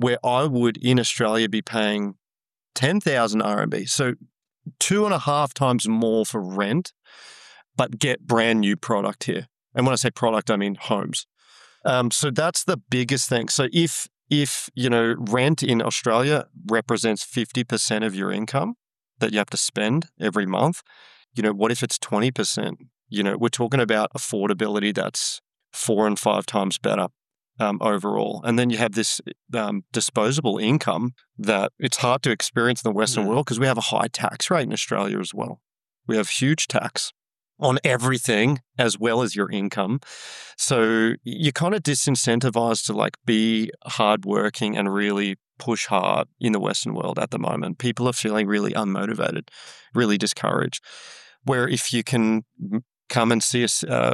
where I would in Australia be paying 10,000 RMB. So 2.5 times more for rent, but get brand new product here. And when I say product, I mean homes. So that's the biggest thing. So if rent in Australia represents 50% of your income that you have to spend every month, what if it's 20%? We're talking about affordability that's 4 and 5 times better overall. And then you have this disposable income that it's hard to experience in the Western world because we have a high tax rate in Australia as well. We have huge tax on everything as well as your income. So you're kind of disincentivized to be hardworking and really push hard in the Western world at the moment. People are feeling really unmotivated, really discouraged. Where if you can come and see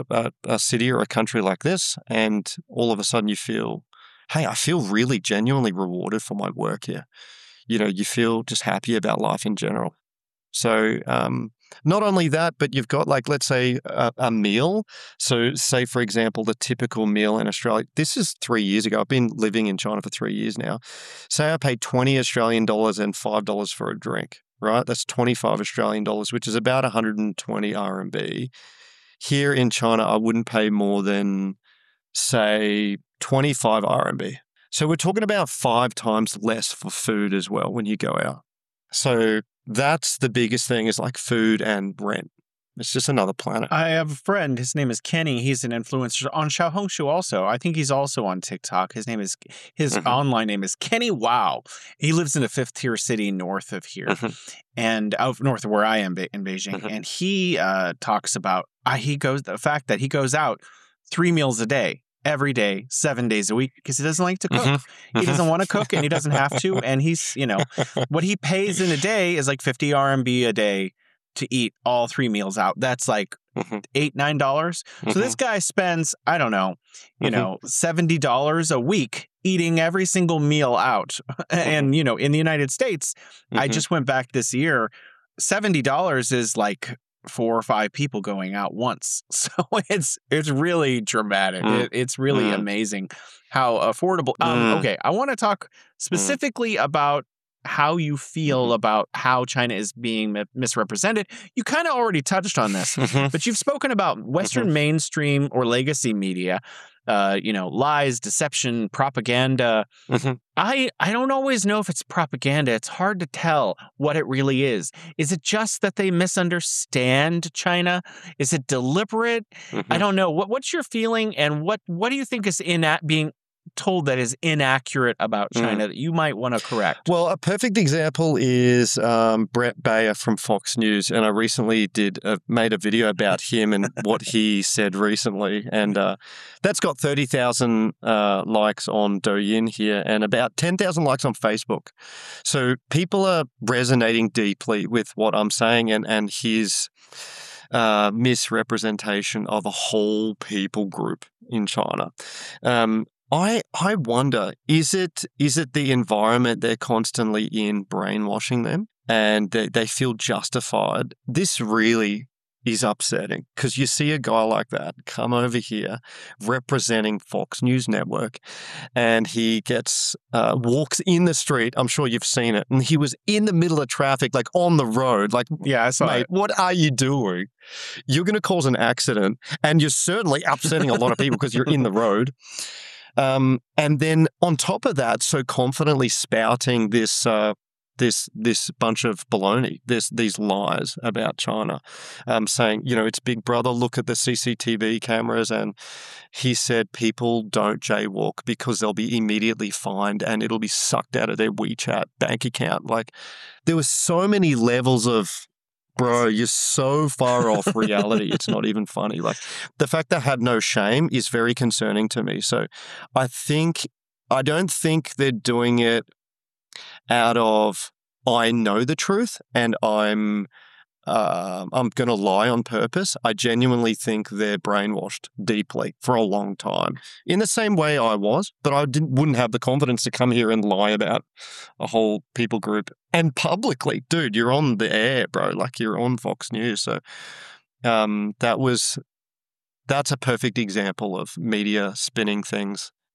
a city or a country like this, and all of a sudden you feel, hey, I feel really genuinely rewarded for my work here. You feel just happy about life in general. So not only that, but you've got let's say a meal. So say, for example, the typical meal in Australia, this is 3 years ago. I've been living in China for 3 years now. Say I paid 20 Australian dollars and $5 for a drink, right? That's 25 Australian dollars, which is about 120 RMB. Here in China, I wouldn't pay more than, say, 25 RMB. So we're talking about 5 times less for food as well when you go out. So that's the biggest thing is food and rent. It's just another planet. I have a friend. His name is Kenny. He's an influencer on Xiaohongshu also. I think he's also on TikTok. His online name is Kenny Wow. He lives in a 5th-tier city north of here and north of where I am in Beijing. And he talks about the fact that he goes out 3 meals a day. Every day, 7 days a week, because he doesn't like to cook. He doesn't want to cook and he doesn't have to. And he's, what he pays in a day is 50 RMB a day to eat all 3 meals out. That's $8, $9. So this guy spends, I don't know, $70 a week eating every single meal out. And, in the United States, I just went back this year, $70 is 4 or 5 people going out once. So it's really dramatic. It's really amazing how affordable. Okay, I want to talk specifically about how you feel about how China is being misrepresented. You kind of already touched on this, but you've spoken about Western mainstream or legacy media, lies, deception, propaganda. I don't always know if it's propaganda. It's hard to tell what it really is. Is it just that they misunderstand China? Is it deliberate? I don't know. What's your feeling, and what do you think is being told that is inaccurate about China that you might want to correct? Well, a perfect example is Brett Baer from Fox News, and I recently made a video about him and what he said recently, and that's got 30,000 likes on Douyin here and about 10,000 likes on Facebook. So people are resonating deeply with what I'm saying and his misrepresentation of a whole people group in China. I wonder, is it the environment they're constantly in brainwashing them and they feel justified? This really is upsetting because you see a guy like that come over here representing Fox News Network and he walks in the street. I'm sure you've seen it. And he was in the middle of traffic, on the road. Yeah, I saw it. What are you doing? You're going to cause an accident and you're certainly upsetting a lot of people because you're in the road. And then on top of that, so confidently spouting this bunch of baloney, these lies about China, saying, it's Big Brother, look at the CCTV cameras. And he said people don't jaywalk because they'll be immediately fined and it'll be sucked out of their WeChat bank account. There were so many levels of, bro, you're so far off reality. It's not even funny. The fact that had no shame is very concerning to me. So I don't think they're doing it out of, I know the truth and I'm going to lie on purpose. I genuinely think they're brainwashed deeply for a long time in the same way I was, but I wouldn't have the confidence to come here and lie about a whole people group and publicly. Dude, you're on the air, bro. You're on Fox News. So that's a perfect example of media spinning things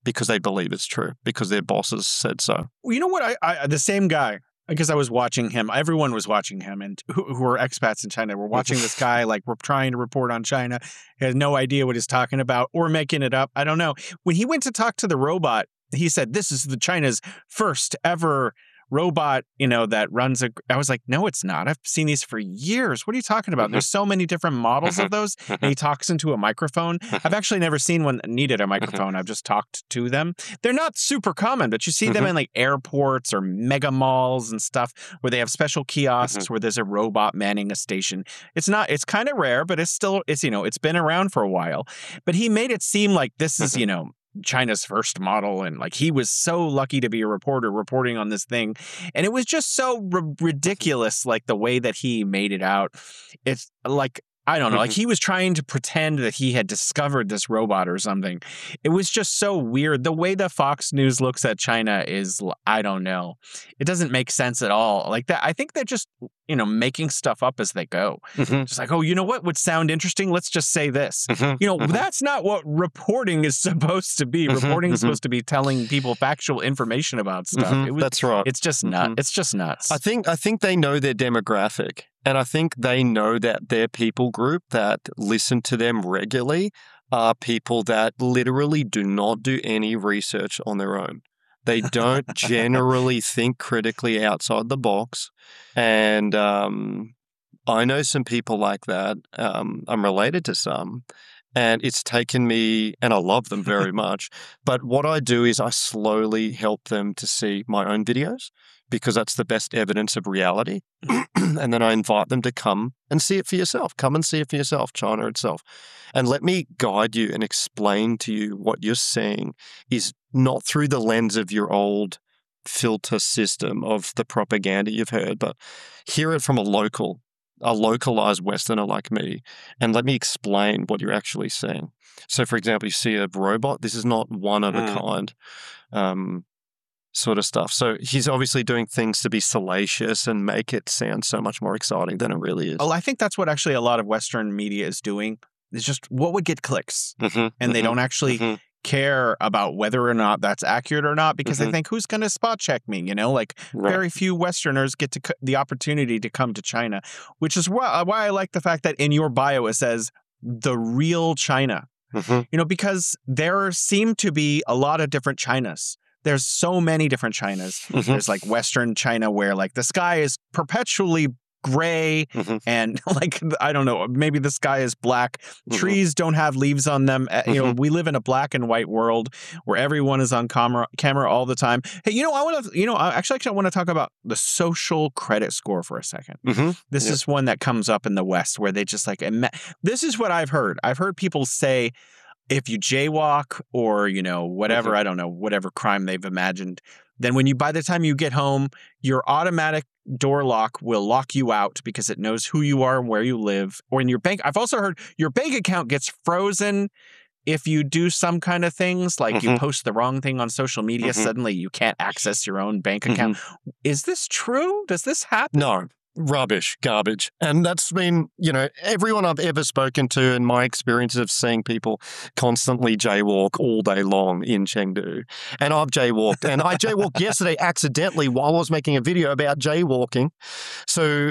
because they believe it's true, because their bosses said so. Well, you know what? I the same guy, because I was watching him. Everyone was watching him, and who are expats in China were watching this guy, like, we're trying to report on China. He has no idea what he's talking about or making it up. I don't know. When he went to talk to the robot, he said, this is China's first ever robot, that runs I was like, no, it's not. I've seen these for years. What are you talking about? There's so many different models of those. And he talks into a microphone. I've actually never seen one that needed a microphone. I've just talked to them. They're not super common, but you see them in like airports or mega malls and stuff where they have special kiosks where there's a robot manning a station. It's kind of rare, but it's been around for a while. But he made it seem like this is, China's first model, and like he was so lucky to be a reporter reporting on this thing, and it was just so ridiculous, like the way that he made it out. It's like, I don't know, like he was trying to pretend that he had discovered this robot or something. It was just so weird. The way that Fox News looks at China is, I don't know. It doesn't make sense at all. Like that, I think they're just, making stuff up as they go. Just like, oh, you know what would sound interesting? Let's just say this. That's not what reporting is supposed to be. Reporting is supposed to be telling people factual information about stuff. That's right. It's just nuts. It's just nuts. I think they know their demographic. And I think they know that their people group that listen to them regularly are people that literally do not do any research on their own. They don't generally think critically outside the box. And I know some people like that. I'm related to some. And it's taken me, and I love them very much. But what I do is I slowly help them to see my own videos, because that's the best evidence of reality. And then I invite them to come and see it for yourself. Come and see it for yourself, China itself. And let me guide you and explain to you what you're seeing is not through the lens of your old filter system of the propaganda you've heard, but hear it from a localized Westerner like me, and let me explain what you're actually seeing. So, for example, you see a robot. This is not one of a kind sort of stuff. So he's obviously doing things to be salacious and make it sound so much more exciting than it really is. Oh, I think that's what actually a lot of Western media is doing. It's just what would get clicks. And they don't actually care about whether or not that's accurate or not, because they think, who's going to spot check me? Very few Westerners get the opportunity to come to China, which is why I like the fact that in your bio it says the real China, because there seem to be a lot of different Chinas. There's so many different Chinas. There's like Western China where like the sky is perpetually gray and like, I don't know, maybe the sky is black. Trees don't have leaves on them. We live in a black and white world where everyone is on camera all the time. Hey, I want to talk about the social credit score for a second. This is one that comes up in the West where they just like, this is what I've heard. I've heard people say, if you jaywalk or, whatever, I don't know, whatever crime they've imagined, then by the time you get home, your automatic door lock will lock you out because it knows who you are and where you live. Or in your bank, I've also heard your bank account gets frozen if you do some kind of things, like you post the wrong thing on social media, suddenly you can't access your own bank account. Is this true? Does this happen? No. Rubbish, garbage. And that's been, everyone I've ever spoken to in my experience of seeing people constantly jaywalk all day long in Chengdu. And I've jaywalked. And I jaywalked yesterday accidentally while I was making a video about jaywalking. So,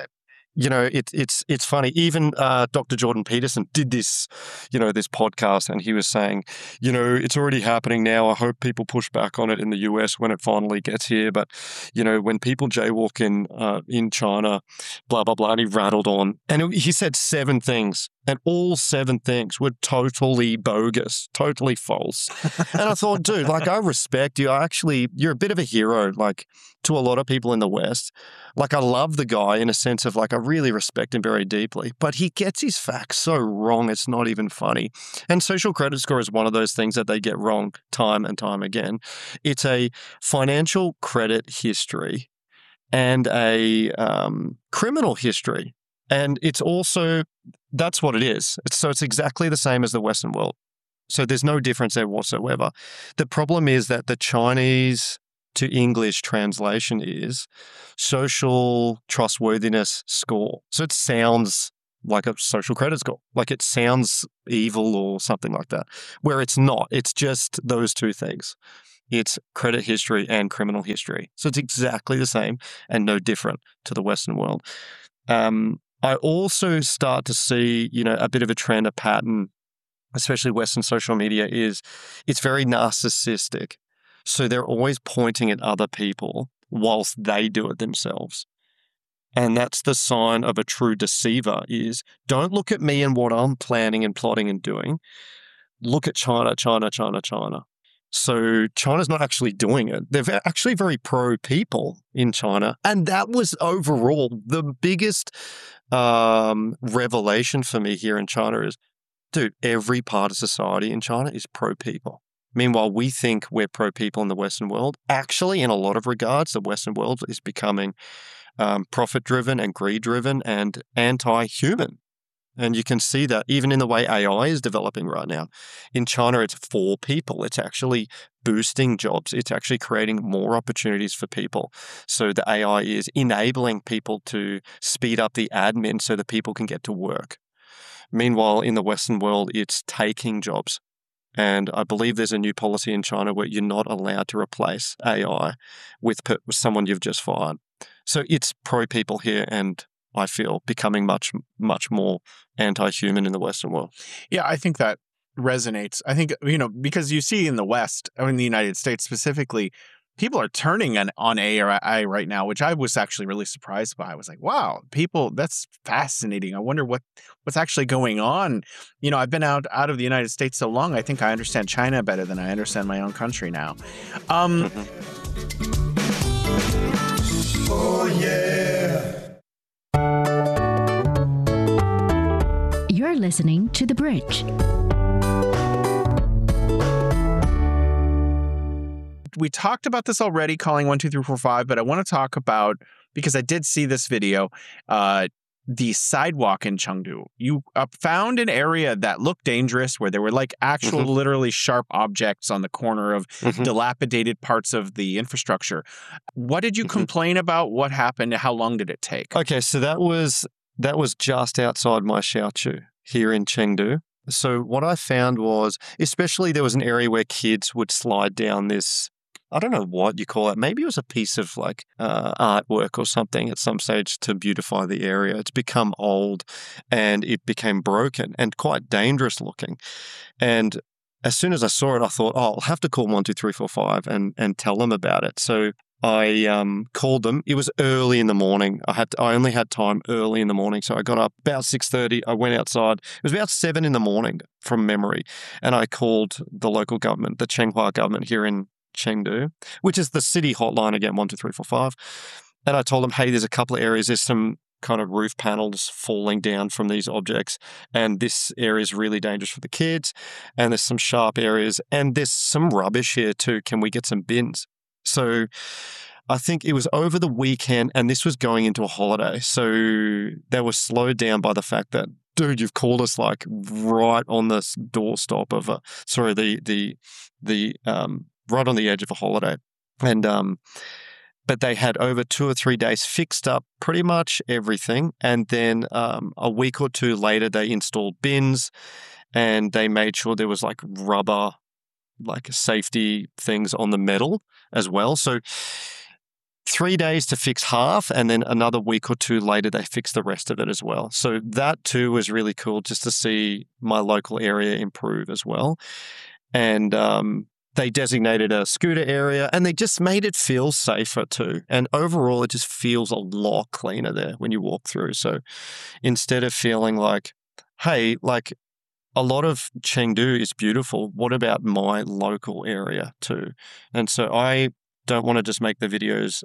it's funny. Even Dr. Jordan Peterson did this, this podcast, and he was saying, it's already happening now. I hope people push back on it in the US when it finally gets here. But, when people jaywalk in China, blah, blah, blah, and he rattled on. And he said 7 things, and all 7 things were totally bogus, totally false. And I thought, dude, like, I respect you. You're a bit of a hero, like, to a lot of people in the West. Like, I love the guy in a sense of, like, I really respect him very deeply, but he gets his facts so wrong, it's not even funny. And social credit score is one of those things that they get wrong time and time again. It's a financial credit history and a criminal history. And it's also, that's what it is. So it's exactly the same as the Western world. So there's no difference there whatsoever. The problem is that the Chinese to English translation is social trustworthiness score. So it sounds like a social credit score. Like it sounds evil or something like that, where it's not. It's just those two things. It's credit history and criminal history. So it's exactly the same and no different to the Western world. I also start to see, a bit of a trend, a pattern, especially Western social media, is it's very narcissistic. So they're always pointing at other people whilst they do it themselves. And that's the sign of a true deceiver is don't look at me and what I'm planning and plotting and doing. Look at China, China, China, China. So China's not actually doing it. They're actually very pro-people in China. And that was overall the biggest revelation for me here in China is, dude, every part of society in China is pro-people. Meanwhile, we think we're pro-people in the Western world. Actually, in a lot of regards, the Western world is becoming profit-driven and greed-driven and anti-human. And you can see that even in the way AI is developing right now. In China, it's for people. It's actually boosting jobs. It's actually creating more opportunities for people. So the AI is enabling people to speed up the admin so that people can get to work. Meanwhile, in the Western world, it's taking jobs. And I believe there's a new policy in China where you're not allowed to replace AI with someone you've just fired. So it's pro-people here, and I feel becoming much, much more anti-human in the Western world. Yeah, I think that resonates. I think, because you see in the West, or in the United States specifically, people are turning on AI right now, which I was actually really surprised by. I was like, wow, that's fascinating. I wonder what's actually going on. I've been out of the United States so long, I think I understand China better than I understand my own country now. Oh, yeah. You're listening to The Bridge. We talked about this already, calling 12345, but I want to talk about, because I did see this video, the sidewalk in Chengdu. You found an area that looked dangerous, where there were like actual, literally sharp objects on the corner of dilapidated parts of the infrastructure. What did you complain about? What happened? How long did it take? Okay, so that was just outside my Xiaochu here in Chengdu. So what I found was, especially there was an area where kids would slide down this, I don't know what you call it. Maybe it was a piece of like artwork or something at some stage to beautify the area. It's become old and it became broken and quite dangerous looking. And as soon as I saw it, I thought, I'll have to call 12345 and tell them about it. So I called them. It was early in the morning. I only had time early in the morning. So I got up about 6:30. I went outside. It was about 7 in the morning from memory. And I called the local government, the Chenghua government here in Chengdu, which is the city hotline again, 12345. And I told them, hey, there's a couple of areas. There's some kind of roof panels falling down from these objects. And this area is really dangerous for the kids. And there's some sharp areas. And there's some rubbish here too. Can we get some bins? So I think it was over the weekend and this was going into a holiday. So they were slowed down by the fact that, dude, you've called us like right on the doorstep of right on the edge of a holiday. And but they had over 2 or 3 days fixed up pretty much everything. And then a week or two later, they installed bins and they made sure there was like rubber, like safety things on the metal as well. So 3 days to fix half, and then another week or two later, they fixed the rest of it as well. So that too was really cool just to see my local area improve as well. And they designated a scooter area and they just made it feel safer too. And overall, it just feels a lot cleaner there when you walk through. So instead of feeling like, hey, like a lot of Chengdu is beautiful, what about my local area too? And so I don't want to just make the videos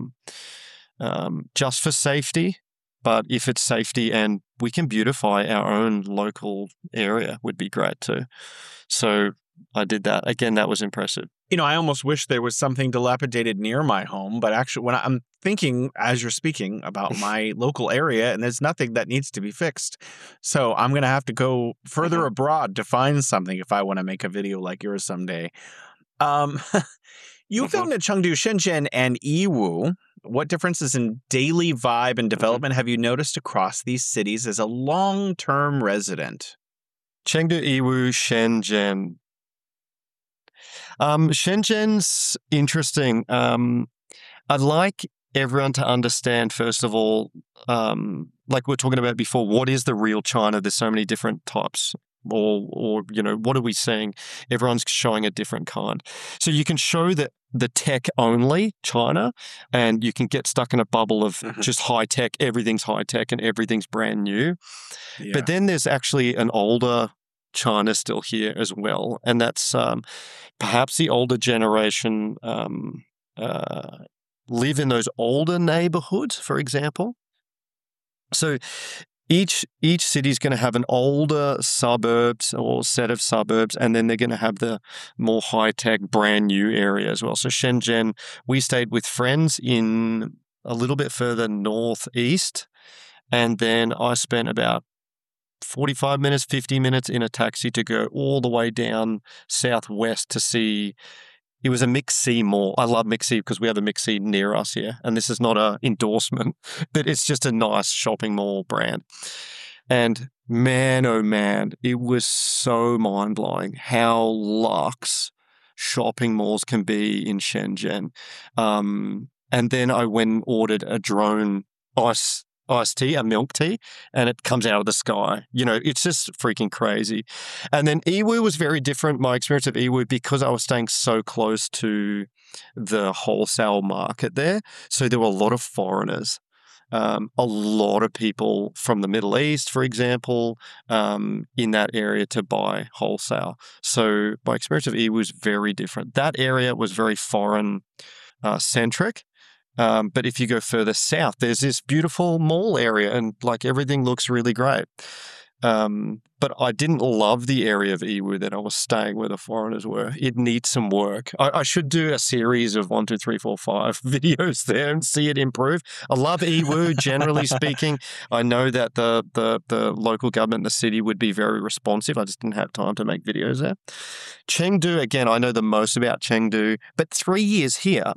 just for safety, but if it's safety and we can beautify our own local area would be great too. So I did that. Again, that was impressive. I almost wish there was something dilapidated near my home, but actually when I'm thinking as you're speaking about my local area, and there's nothing that needs to be fixed. So I'm going to have to go further abroad to find something if I want to make a video like yours someday. You filmed at Chengdu, Shenzhen, and Yiwu. What differences in daily vibe and development have you noticed across these cities as a long-term resident? Chengdu, Yiwu, Shenzhen. Shenzhen's interesting. I'd like everyone to understand, first of all, like we are talking about before, what is the real China? There's so many different types. Or what are we seeing? Everyone's showing a different kind. So you can show that the tech only China, and you can get stuck in a bubble of just high tech. Everything's high tech and everything's brand new. Yeah. But then there's actually an older China still here as well, and that's perhaps the older generation live in those older neighborhoods, for example. So each city is going to have an older suburbs or set of suburbs, and then they're going to have the more high-tech, brand new area as well. So Shenzhen, we stayed with friends in a little bit further northeast, and then I spent about 45 minutes, 50 minutes in a taxi to go all the way down southwest to see. It was a MixC mall. I love MixC because we have a MixC near us here. And this is not an endorsement, but it's just a nice shopping mall brand. And man, oh man, it was so mind-blowing how luxe shopping malls can be in Shenzhen. And then I went and ordered a drone iced tea, a milk tea, and it comes out of the sky. It's just freaking crazy. And then Yiwu was very different. My experience of Yiwu, because I was staying so close to the wholesale market there, so there were a lot of foreigners. A lot of people from the Middle East, for example, in that area to buy wholesale. So my experience of Yiwu was very different. That area was very foreign centric. But if you go further south, there's this beautiful mall area and like everything looks really great. But I didn't love the area of Yiwu that I was staying where the foreigners were. It needs some work. I should do a series of 1, 2, 3, 4, 5 videos there and see it improve. I love Yiwu, generally speaking. I know that the local government in the city would be very responsive. I just didn't have time to make videos there. Chengdu, again, I know the most about Chengdu, but 3 years here,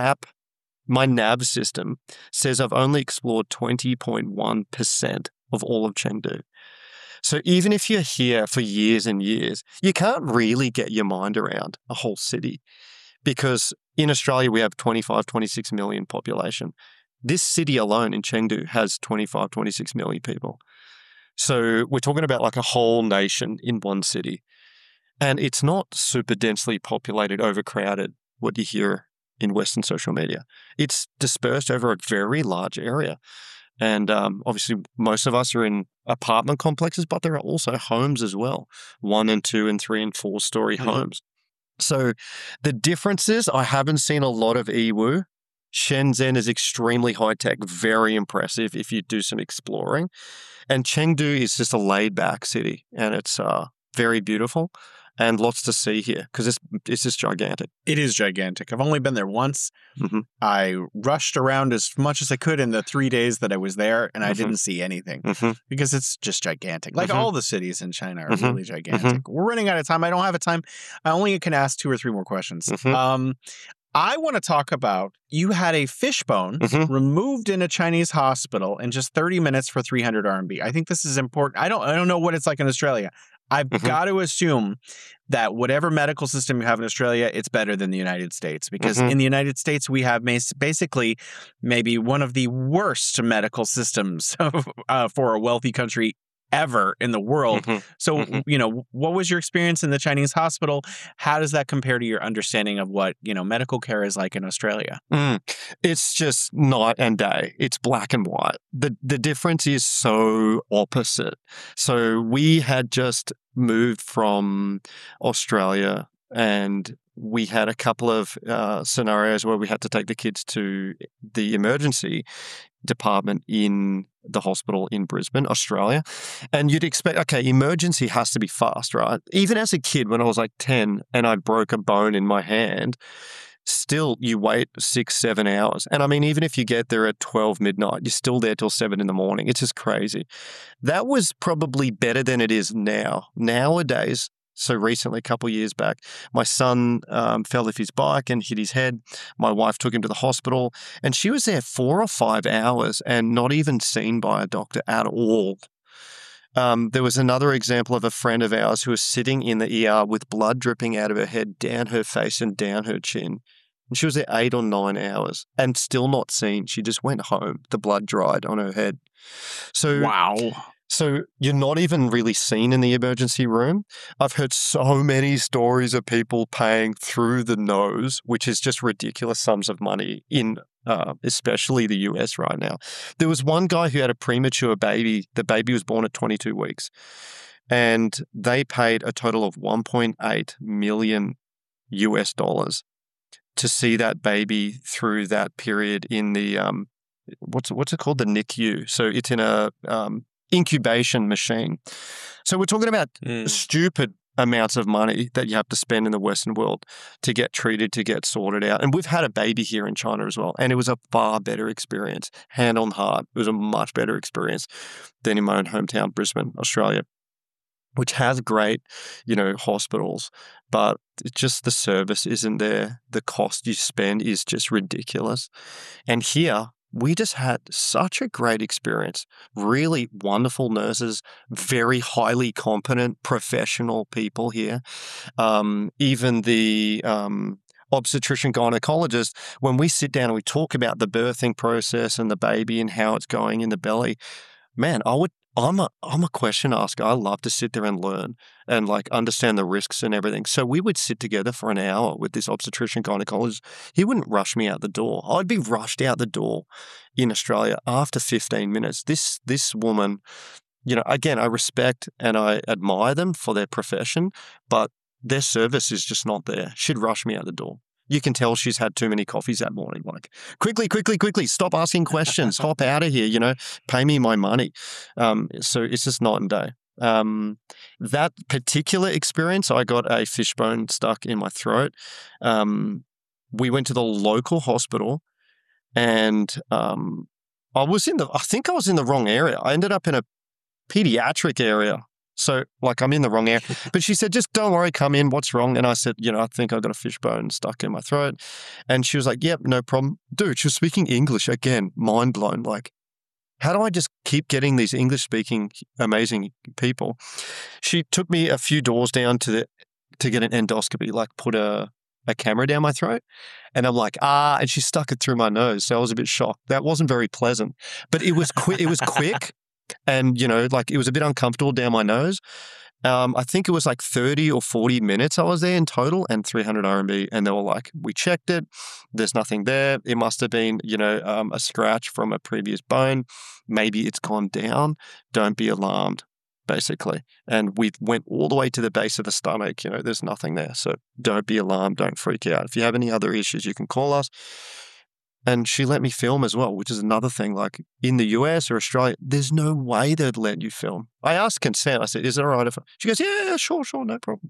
my nav system says I've only explored 20.1% of all of Chengdu. So even if you're here for years and years, you can't really get your mind around a whole city because in Australia we have 25, 26 million population. This city alone in Chengdu has 25, 26 million people. So we're talking about like a whole nation in one city. And it's not super densely populated, overcrowded, what you hear in Western social media. It's dispersed over a very large area. And obviously, most of us are in apartment complexes, but there are also homes as well, 1 and 2 and 3 and 4 story homes. So the differences, I haven't seen a lot of Yiwu. Shenzhen is extremely high tech, very impressive if you do some exploring. And Chengdu is just a laid back city, and it's very beautiful. And lots to see here because it's just gigantic. It is gigantic. I've only been there once. I rushed around as much as I could in the 3 days that I was there, and I didn't see anything because it's just gigantic. Like all the cities in China are really gigantic. We're running out of time. I don't have a time. I only can ask 2 or 3 more questions. I want to talk about, you had a fishbone removed in a Chinese hospital in just 30 minutes for 300 RMB. I think this is important. I don't know what it's like in Australia. I've got to assume that whatever medical system you have in Australia, it's better than the United States. Because in the United States, we have basically maybe one of the worst medical systems for a wealthy country ever in the world. So, what was your experience in the Chinese hospital? How does that compare to your understanding of what, medical care is like in Australia? It's just night and day. It's black and white. The difference is so opposite. So we had just moved from Australia and we had a couple of scenarios where we had to take the kids to the emergency department in the hospital in Brisbane, Australia. And you'd expect, okay, emergency has to be fast, right? Even as a kid, when I was like 10 and I broke a bone in my hand, still you wait 6, 7 hours. And I mean, even if you get there at 12 midnight, you're still there till 7 in the morning. It's just crazy. That was probably better than it is now. Nowadays, So recently, a couple of years back, my son fell off his bike and hit his head. My wife took him to the hospital, and she was there 4 or 5 hours and not even seen by a doctor at all. There was another example of a friend of ours who was sitting in the ER with blood dripping out of her head, down her face and down her chin. And she was there 8 or 9 hours and still not seen. She just went home. The blood dried on her head. So, Wow. So you're not even really seen in the emergency room. I've heard so many stories of people paying through the nose, which is just ridiculous sums of money in especially the US right now. There was one guy who had a premature baby. The baby was born at 22 weeks. And they paid a total of $1.8 million to see that baby through that period in the, what's it called? The NICU. So it's in a incubation machine. So we're talking about stupid amounts of money that you have to spend in the Western world to get treated, to get sorted out. And we've had a baby here in China as well. And it was a far better experience, hand on heart. It was a much better experience than in my own hometown, Brisbane, Australia, which has great, hospitals, but just the service isn't there. The cost you spend is just ridiculous. And here, we just had such a great experience. Really wonderful nurses, very highly competent, professional people here. Even the obstetrician gynecologist, when we sit down and we talk about the birthing process and the baby and how it's going in the belly, man, I'm a question asker. I love to sit there and learn and understand the risks and everything. So we would sit together for an hour with this obstetrician gynecologist. He wouldn't rush me out the door. I'd be rushed out the door in Australia after 15 minutes. This woman, again, I respect and I admire them for their profession, but their service is just not there. She'd rush me out the door. You can tell she's had too many coffees that morning. Quickly, stop asking questions. Hop out of here, pay me my money. So it's just night and day. That particular experience, I got a fishbone stuck in my throat. We went to the local hospital and I think I was in the wrong area. I ended up in a pediatric area. So, I'm in the wrong area. But she said, just don't worry, come in. What's wrong? And I said, I think I got a fishbone stuck in my throat. And she was like, yep, no problem. Dude, she was speaking English again, mind blown. How do I just keep getting these English-speaking amazing people? She took me a few doors down to get an endoscopy, put a camera down my throat. And I'm like, and she stuck it through my nose. So I was a bit shocked. That wasn't very pleasant. But it was quick. It was quick. And, it was a bit uncomfortable down my nose. I think it was 30 or 40 minutes I was there in total and 300 RMB. And they were like, we checked it. There's nothing there. It must have been, a scratch from a previous bone. Maybe it's gone down. Don't be alarmed, basically. And we went all the way to the base of the stomach. There's nothing there. So don't be alarmed. Don't freak out. If you have any other issues, you can call us. And she let me film as well, which is another thing. In the US or Australia, there's no way they'd let you film. I asked consent. I said, is it all right if She goes, yeah, sure, no problem.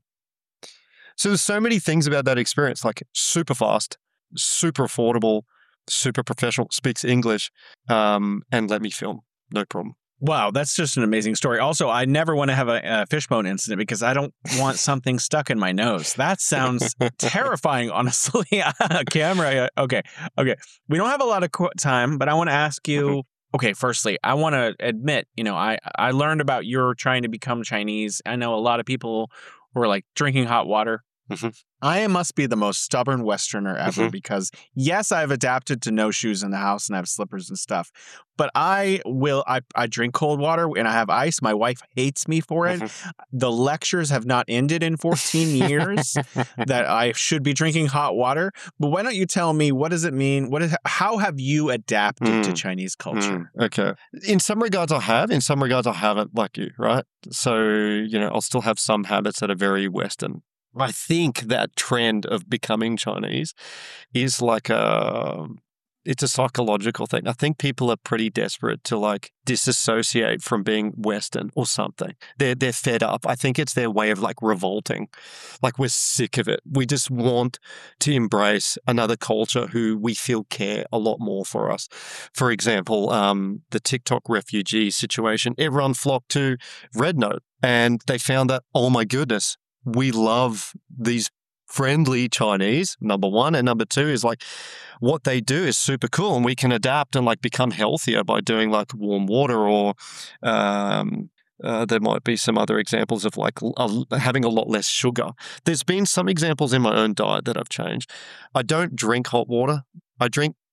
So there's so many things about that experience, super fast, super affordable, super professional, speaks English, and let me film. No problem. Wow, that's just an amazing story. Also, I never want to have a fishbone incident because I don't want something stuck in my nose. That sounds terrifying, honestly. Camera. Okay. We don't have a lot of time, but I want to ask you, okay, firstly, I want to admit, I learned about your trying to become Chinese. I know a lot of people who are drinking hot water. Mm-hmm. I must be the most stubborn Westerner ever because, yes, I've adapted to no shoes in the house and I have slippers and stuff. But I drink cold water and I have ice. My wife hates me for it. The lectures have not ended in 14 years that I should be drinking hot water. But why don't you tell me, what does it mean? How have you adapted to Chinese culture? Okay. In some regards I have. In some regards I haven't, like you, right? So, I'll still have some habits that are very Western. I think that trend of becoming Chinese is it's a psychological thing. I think people are pretty desperate to disassociate from being Western or something. They're fed up. I think it's their way of revolting. We're sick of it. We just want to embrace another culture who we feel care a lot more for us. For example, the TikTok refugee situation, everyone flocked to Red Note and they found that, oh my goodness, we love these friendly Chinese, number one. And number two is like what they do is super cool. And we can adapt and like become healthier by doing like warm water or there might be some other examples of like having a lot less sugar. There's been some examples in my own diet that I've changed. I don't drink hot water. I drink